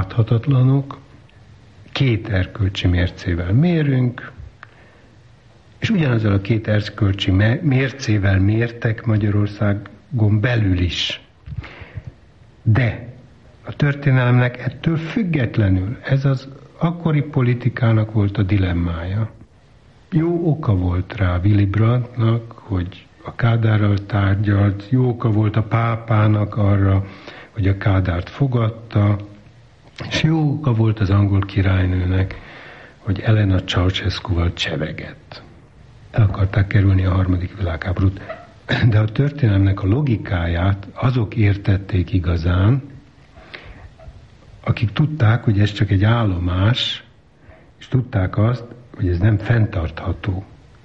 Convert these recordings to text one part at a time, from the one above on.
láthatatlanok, két erkölcsi mércével mérünk, és ugyanazzal a két erkölcsi mércével mértek Magyarországon belül is. De a történelemnek ettől függetlenül ez az akkori politikának volt a dilemmája. Jó oka volt rá Willy Brandtnak, hogy a Kádárral tárgyalt, jó oka volt a pápának arra, hogy a Kádárt fogadta, és jó oka volt az angol királynőnek, hogy Elena Ceausescuval csevegett. El akarták kerülni a harmadik világháborút. De a történelemnek a logikáját azok értették igazán, akik tudták, hogy ez csak egy állomás, és tudták azt, hogy ez nem fenntartható.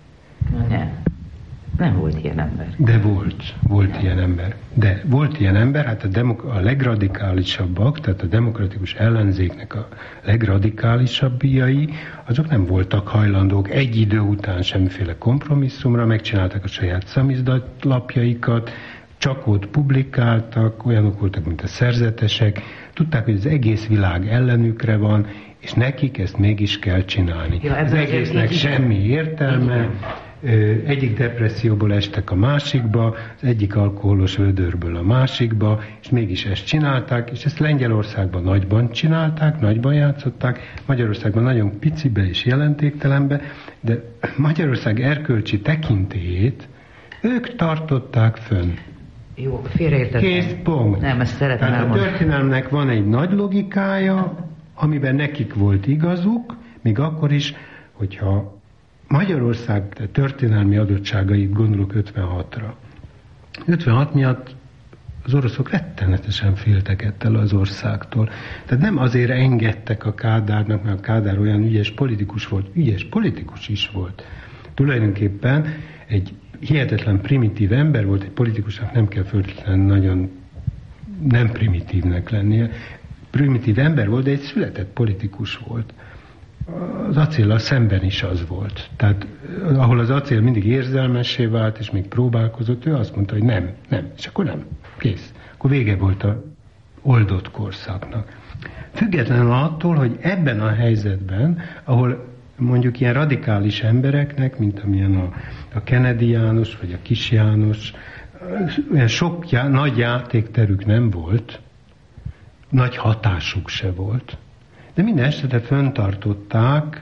Nem volt ilyen ember. De volt ilyen ember. De volt ilyen ember, hát a legradikálisabbak, tehát a demokratikus ellenzéknek a legradikálisabbjai, azok nem voltak hajlandók egy idő után semmiféle kompromisszumra, megcsinálták a saját szamizdatlapjaikat, csak ott publikáltak, olyanok voltak, mint a szerzetesek, tudták, hogy az egész világ ellenükre van, és nekik ezt mégis kell csinálni. Ja, az egésznek semmi értelme, egyik depresszióból estek a másikba, az egyik alkoholos vödörből a másikba, és mégis ezt csinálták, és ezt Lengyelországban nagyban csinálták, nagyban játszották, Magyarországban nagyon picibe és jelentéktelenbe, de Magyarország erkölcsi tekintélyét ők tartották fönn. Jó, félreértettem. Kész pont. Nem, ezt szeretném elmondani. A történelmnek van egy nagy logikája, amiben nekik volt igazuk, még akkor is, hogyha Magyarország történelmi adottságait gondolok 56-ra. 56 miatt az oroszok rettenetesen féltek ettől az országtól. Tehát nem azért engedtek a Kádárnak, mert a Kádár olyan ügyes politikus volt, ügyes politikus is volt. Tulajdonképpen egy hihetetlen primitív ember volt, egy politikusnak nem kell feltétlenül nagyon nem primitívnek lennie. Primitív ember volt, de egy született politikus volt. Az acéllal szemben is az volt. Tehát ahol az acél mindig érzelmessé vált, és még próbálkozott, ő azt mondta, hogy nem, és akkor nem. Kész. Akkor vége volt a oldott korszaknak. Függetlenül attól, hogy ebben a helyzetben, ahol mondjuk ilyen radikális embereknek, mint amilyen a Kennedy János, vagy a Kis János, olyan sok nagy játékterük nem volt, nagy hatásuk se volt, de minden esetre fenntartották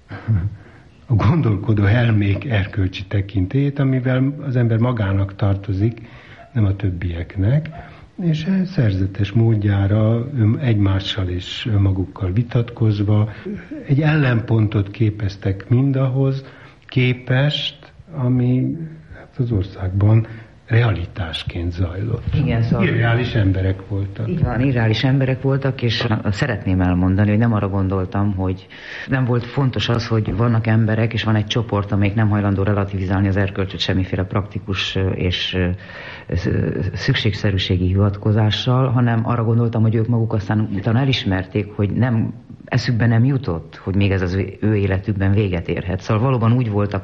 a gondolkodó elmék erkölcsi tekintélyét, amivel az ember magának tartozik, nem a többieknek, és szerzetes módjára egymással és önmagukkal vitatkozva egy ellenpontot képeztek mindahhoz képest, ami az országban realitásként zajlott. Igen, szóval irreális emberek voltak. Így van, irreális emberek voltak, és szeretném elmondani, hogy nem arra gondoltam, hogy nem volt fontos az, hogy vannak emberek, és van egy csoport, amelyik nem hajlandó relativizálni az erkölcsöt semmiféle praktikus és szükségszerűségi hivatkozással, hanem arra gondoltam, hogy ők maguk aztán utána elismerték, hogy nem, eszükbe nem jutott, hogy még ez az ő életükben véget érhet. Szóval valóban úgy voltak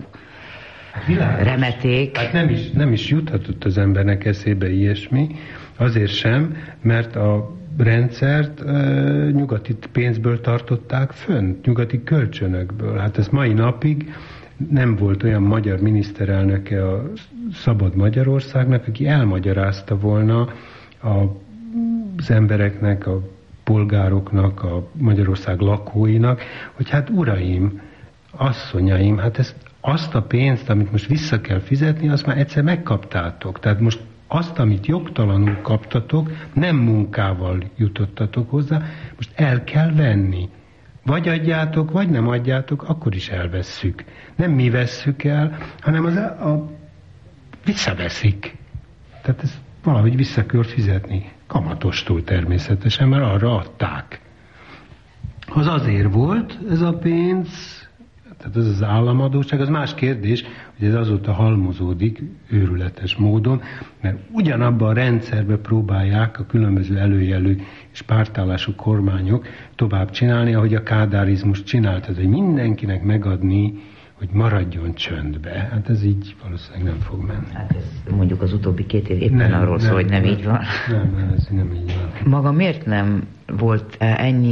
remeték. Hát nem is juthatott az embernek eszébe ilyesmi, azért sem, mert a rendszert nyugati pénzből tartották fönn, nyugati kölcsönökből. Hát ez mai napig nem volt olyan magyar miniszterelnöke a szabad Magyarországnak, aki elmagyarázta volna az embereknek, a polgároknak, a Magyarország lakóinak, hogy hát uraim, asszonyaim, hát azt a pénzt, amit most vissza kell fizetni, azt már egyszer megkaptátok. Tehát most azt, amit jogtalanul kaptatok, nem munkával jutottatok hozzá, most el kell venni. Vagy adjátok, vagy nem adjátok, akkor is elvesszük. Nem mi vesszük el, hanem visszaveszik. Tehát ezt valahogy vissza kell fizetni. Kamatostól természetesen, mert arra adták. Az azért volt ez a pénz, tehát ez az államadósság, az más kérdés, hogy ez azóta halmozódik őrületes módon, mert ugyanabban a rendszerben próbálják a különböző előjelű és pártállású kormányok tovább csinálni, ahogy a kádárizmus csinált, hogy mindenkinek megadni, hogy maradjon csöndbe. Hát ez így valószínűleg nem fog menni. Hát ez mondjuk az utóbbi 2 év éppen arról szól, hogy nem így van. Nem, ez nem így van. Maga miért nem volt ennyi